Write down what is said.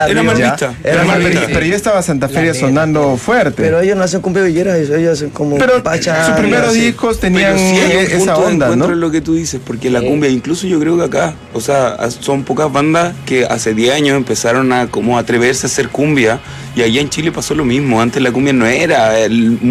Era mal Ya, vista. era mal vista. Pero ya estaba Santa Feria sonando fuerte. Pero ellos no hacen cumbia villera, ellos hacen como Pero pacha. sus primeros discos tenían Pero sí hay un esa punto de onda, encuentro ¿no? en lo que tú dices, porque la cumbia, incluso yo creo que acá, o sea, son pocas bandas que hace 10 años empezaron a como atreverse a hacer cumbia, y allá en Chile pasó lo mismo. Antes la cumbia no era